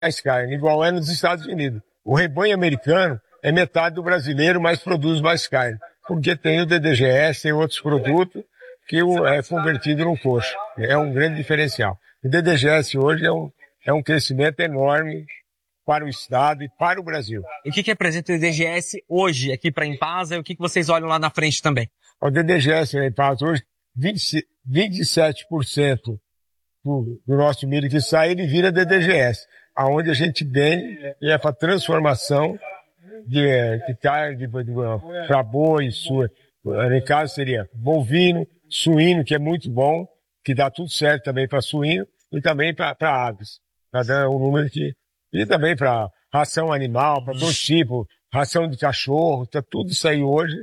mais carne, igual é nos Estados Unidos. O rebanho americano é metade do brasileiro, mas produz mais carne, porque tem o DDGS, tem outros produtos que é convertido no coxo. É um grande diferencial. O DDGS hoje é um crescimento enorme para o Estado e para o Brasil. E o que representa o DDGS hoje aqui para a Impasa e o que vocês olham lá na frente também? O DDGS na Impasa hoje, 27% do nosso milho que sai, ele vira DDGS, aonde a gente vende e é para transformação de carne para boi, no caso seria bovino, suíno, que é muito bom, que dá tudo certo também para suíno e também para aves, para dar um número de... E também para ração animal, para todo tipo, ração de cachorro, tá tudo isso aí hoje.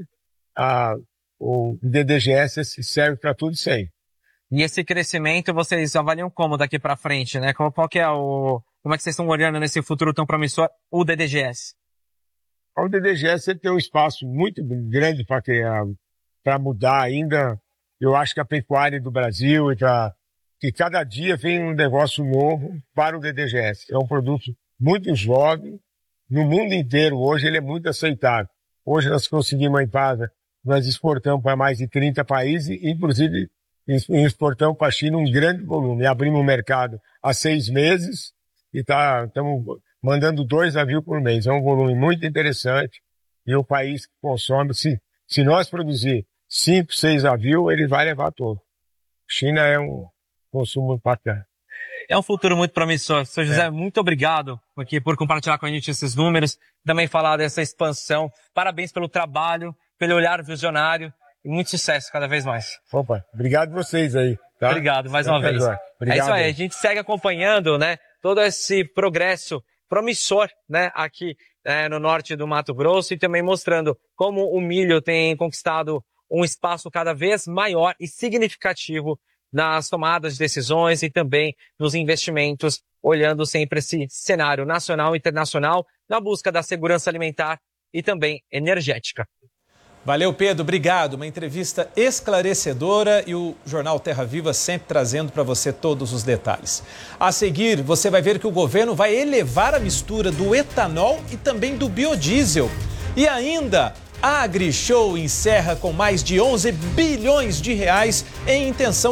O DDGS serve para tudo isso aí. E esse crescimento vocês avaliam como daqui para frente, né? Como é que vocês estão olhando nesse futuro tão promissor, o DDGS? O DDGS tem um espaço muito grande para mudar ainda. Eu acho que a pecuária do Brasil que cada dia vem um negócio novo para o DDGS. É um produto muito jovem. No mundo inteiro, hoje, ele é muito aceitável. Hoje nós conseguimos a Impasa, nós exportamos para mais de 30 países, inclusive exportamos para a China um grande volume. Abrimos o mercado há 6 meses e estamos mandando 2 navios por mês. É um volume muito interessante e o país que consome, se nós produzir 5, 6 navios, ele vai levar todo. China é um consumo bacana. É um futuro muito promissor. Sr. José, muito obrigado aqui por compartilhar com a gente esses números, também falar dessa expansão. Parabéns pelo trabalho, pelo olhar visionário e muito sucesso cada vez mais. Opa, obrigado vocês aí. Tá? Obrigado mais uma vez. Obrigado. É isso aí, a gente segue acompanhando, né, todo esse progresso promissor, né, aqui no norte do Mato Grosso e também mostrando como o milho tem conquistado um espaço cada vez maior e significativo nas tomadas de decisões e também nos investimentos, olhando sempre esse cenário nacional e internacional na busca da segurança alimentar e também energética. Valeu, Pedro. Obrigado. Uma entrevista esclarecedora e o Jornal Terra Viva sempre trazendo para você todos os detalhes. A seguir, você vai ver que o governo vai elevar a mistura do etanol e também do biodiesel. E ainda, a AgriShow encerra com mais de 11 bilhões de reais em intenção